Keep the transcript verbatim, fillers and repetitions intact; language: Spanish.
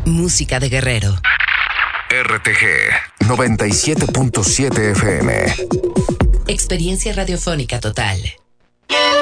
música de Guerrero. R T G noventa y siete punto siete F M. Experiencia radiofónica total.